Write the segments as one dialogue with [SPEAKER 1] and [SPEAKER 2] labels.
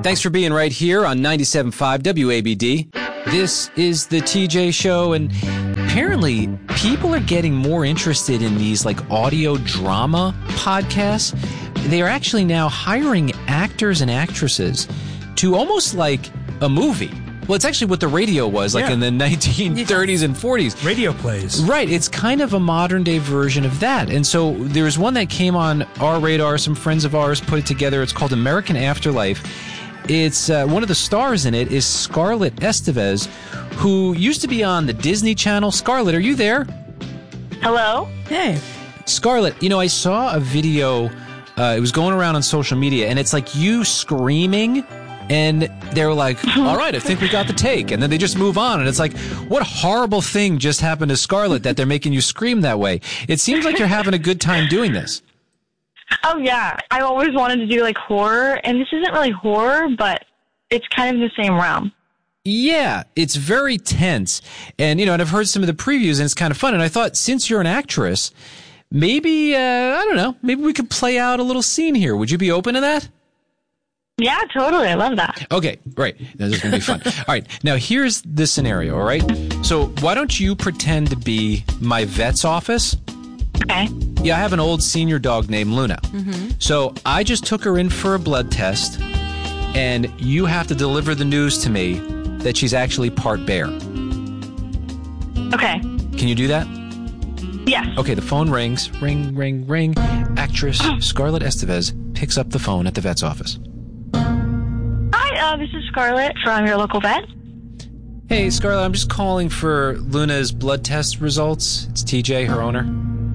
[SPEAKER 1] Thanks for being right here on 97.5 WABD. This is the TJ Show, and apparently people are getting more interested in these like audio drama podcasts. They are actually now hiring actors and actresses to almost like a movie. Well, it's actually what the radio was like in the 1930s and 40s.
[SPEAKER 2] Radio plays.
[SPEAKER 1] Right. It's kind of a modern day version of that. And so there's one that came on our radar. Some friends of ours put it together. It's called American Afterlife. It's one of the stars in it is Scarlett Estevez, who used to be on the Disney Channel. Scarlett, are you there?
[SPEAKER 3] Hello?
[SPEAKER 4] Hey.
[SPEAKER 1] Scarlett, you know, I saw a video. It was going around on social media, and it's like you screaming, and they're like, all right, I think we got the take. And then they just move on, and it's like, what horrible thing just happened to Scarlett that they're making you scream that way? It seems like you're having a good time doing this.
[SPEAKER 3] Oh, yeah. I always wanted to do, like, horror, and this isn't really horror, but it's kind of in the same realm.
[SPEAKER 1] Yeah, it's very tense. And, you know, and I've heard some of the previews, and it's kind of fun. And I thought, since you're an actress, maybe, I don't know, maybe we could play out a little scene here. Would you be open to that?
[SPEAKER 3] Yeah, totally. I love that.
[SPEAKER 1] Okay, right. This is going to be fun. All right, now here's the scenario, all right? So why don't you pretend to be my vet's office?
[SPEAKER 3] Okay.
[SPEAKER 1] Yeah, I have an old senior dog named Luna. Mm-hmm. So I just took her in for a blood test, and you have to deliver the news to me that she's actually part bear.
[SPEAKER 3] Okay.
[SPEAKER 1] Can you do that?
[SPEAKER 3] Yes.
[SPEAKER 1] Okay, the phone rings. Ring, ring, ring. Actress Scarlett Estevez picks up the phone at the vet's office.
[SPEAKER 3] Hi, this is Scarlett from your local vet.
[SPEAKER 1] Hey, Scarlett, I'm just calling for Luna's blood test results. It's TJ, her owner.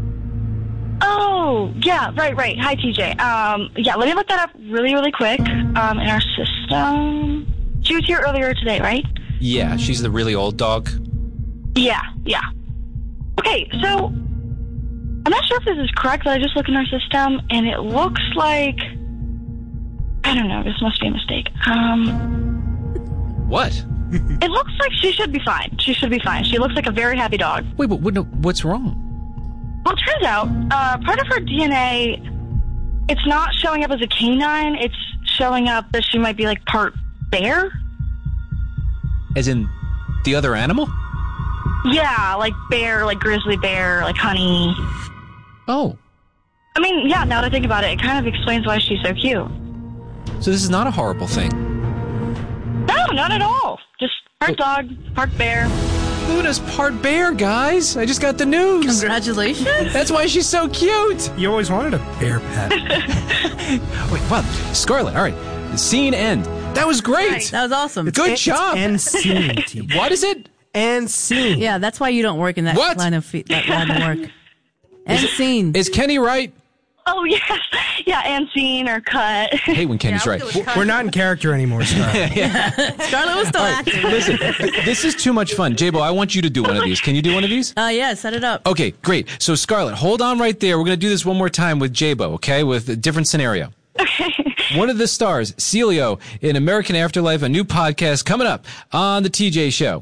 [SPEAKER 3] Oh, yeah, right. Hi, TJ. Yeah, let me look that up really, really quick in our system. She was here earlier today, right?
[SPEAKER 1] Yeah, she's the really old dog.
[SPEAKER 3] Yeah. Okay, so I'm not sure if this is correct, but I just looked in our system, and it looks like... I don't know, this must be a mistake.
[SPEAKER 1] What?
[SPEAKER 3] It looks like she should be fine. She should be fine. She looks like a very happy dog.
[SPEAKER 1] Wait, but what's wrong?
[SPEAKER 3] Well, it turns out part of her DNA, it's not showing up as a canine. It's showing up that she might be like part bear.
[SPEAKER 1] As in the other animal?
[SPEAKER 3] Yeah, like bear, like grizzly bear, like honey.
[SPEAKER 1] Oh.
[SPEAKER 3] I mean, yeah, now that I think about it, it kind of explains why she's so cute.
[SPEAKER 1] So this is not a horrible thing.
[SPEAKER 3] No, not at all. Just part dog, part bear.
[SPEAKER 1] Luna's part bear, guys. I just got the news.
[SPEAKER 4] Congratulations.
[SPEAKER 1] That's why she's so cute.
[SPEAKER 2] You always wanted a bear pet.
[SPEAKER 1] Wait, wow. Scarlett, all right. The scene end. That was great.
[SPEAKER 3] Right.
[SPEAKER 4] That was awesome.
[SPEAKER 1] Good job.
[SPEAKER 2] And scene, TJ.
[SPEAKER 1] What is it?
[SPEAKER 2] And scene.
[SPEAKER 4] Yeah, that's why you don't work in that line of work. And scene.
[SPEAKER 1] Is Kenny right?
[SPEAKER 3] Oh, yes. Yeah, and scene or cut.
[SPEAKER 1] I hate when Kenny's right.
[SPEAKER 2] We're not in character anymore, Scarlett.
[SPEAKER 4] Scarlett was still acting.
[SPEAKER 1] Listen, this is too much fun. J-Bo, I want you to do one of these. Can you do one of these?
[SPEAKER 4] Yeah, set it up.
[SPEAKER 1] Okay, great. So, Scarlett, hold on right there. We're going to do this one more time with J-Bo, okay, with a different scenario.
[SPEAKER 3] Okay.
[SPEAKER 1] One of the stars, Celio, in American Afterlife, a new podcast coming up on the TJ Show.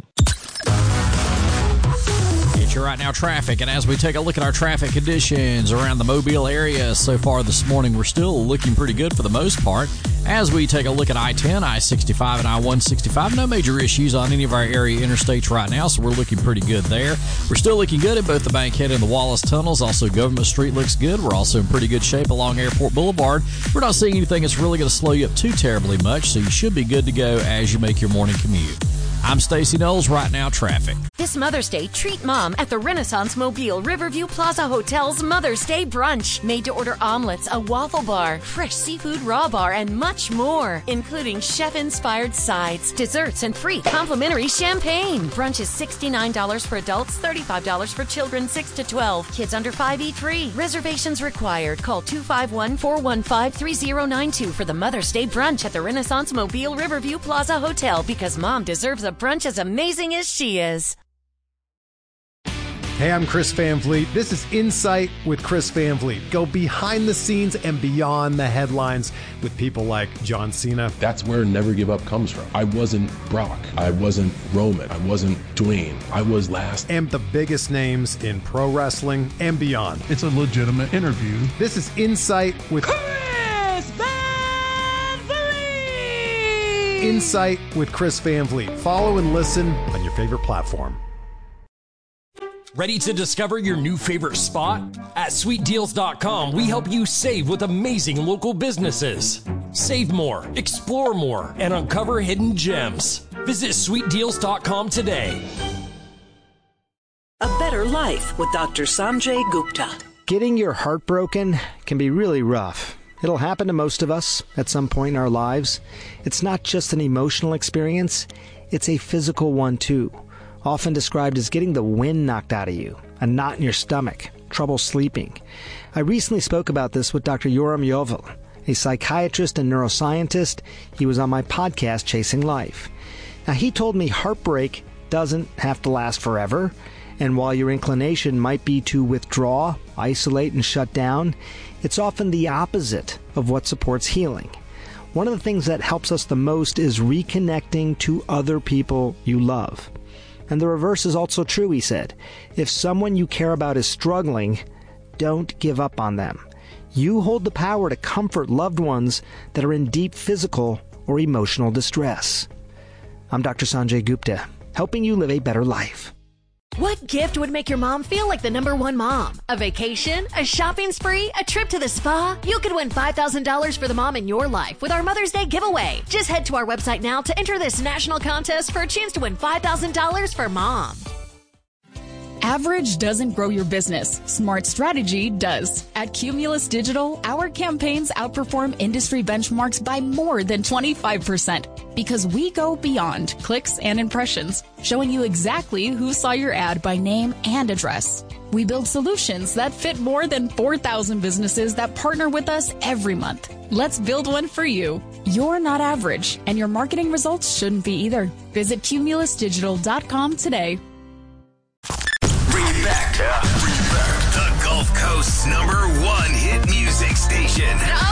[SPEAKER 5] Your right now traffic, and as we take a look at our traffic conditions around the Mobile area so far this morning, we're still looking pretty good for the most part. As we take a look at I-10, I-65, and I-165, no major issues on any of our area interstates right now, so we're looking pretty good there. We're still looking good at both the Bankhead and the Wallace tunnels. Also, Government Street looks good. We're also in pretty good shape along Airport Boulevard. We're not seeing anything that's really going to slow you up too terribly much, so you should be good to go as you make your morning commute. I'm Stacey Knowles, right now traffic.
[SPEAKER 6] This Mother's Day, treat Mom at the Renaissance Mobile Riverview Plaza Hotel's Mother's Day brunch. Made-to-order omelets, a waffle bar, fresh seafood raw bar, and much more, including chef-inspired sides, desserts, and free complimentary champagne. Brunch is $69 for adults, $35 for children 6 to 12. Kids under 5 eat free. Reservations required. Call 251-415-3092 for the Mother's Day brunch at the Renaissance Mobile Riverview Plaza Hotel, because Mom deserves a brunch as amazing as she is.
[SPEAKER 7] Hey, I'm Chris Van Vliet. This is Insight with Chris Van Vliet. Go behind the scenes and beyond the headlines with people like John Cena.
[SPEAKER 8] That's where Never Give Up comes from. I wasn't Brock. I wasn't Roman. I wasn't Dwayne. I was last.
[SPEAKER 7] And the biggest names in pro wrestling and beyond.
[SPEAKER 9] It's a legitimate interview.
[SPEAKER 7] This is Insight with
[SPEAKER 5] Chris Van Vliet!
[SPEAKER 7] Insight with Chris Van Vliet. Follow and listen on your favorite platform.
[SPEAKER 9] Ready to discover your new favorite spot? At sweetdeals.com, we help you save with amazing local businesses. Save more, explore more, and uncover hidden gems. Visit sweetdeals.com today.
[SPEAKER 10] A Better Life with Dr. Sanjay Gupta.
[SPEAKER 11] Getting your heart broken can be really rough. It'll happen to most of us at some point in our lives. It's not just an emotional experience, it's a physical one too. Often described as getting the wind knocked out of you, a knot in your stomach, trouble sleeping. I recently spoke about this with Dr. Yoram Yovel, a psychiatrist and neuroscientist. He was on my podcast, Chasing Life. Now, he told me heartbreak doesn't have to last forever, and while your inclination might be to withdraw, isolate, and shut down, it's often the opposite of what supports healing. One of the things that helps us the most is reconnecting to other people you love. And the reverse is also true, he said. If someone you care about is struggling, don't give up on them. You hold the power to comfort loved ones that are in deep physical or emotional distress. I'm Dr. Sanjay Gupta, helping you live a better life.
[SPEAKER 6] What gift would make your mom feel like the #1 mom? A vacation? A shopping spree? A trip to the spa? You could win $5,000 for the mom in your life with our Mother's Day giveaway. Just head to our website now to enter this national contest for a chance to win $5,000 for mom.
[SPEAKER 12] Average doesn't grow your business. Smart strategy does. At Cumulus Digital, our campaigns outperform industry benchmarks by more than 25% because we go beyond clicks and impressions, showing you exactly who saw your ad by name and address. We build solutions that fit more than 4,000 businesses that partner with us every month. Let's build one for you. You're not average, and your marketing results shouldn't be either. Visit cumulusdigital.com today.
[SPEAKER 13] Bring it back. The Gulf Coast's #1 hit music station.